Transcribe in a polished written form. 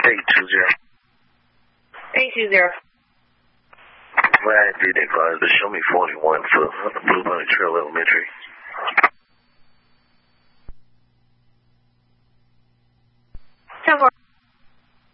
820. 820. Well, I did that, guys, but show me 41 for Blue Bunny Trail Elementary.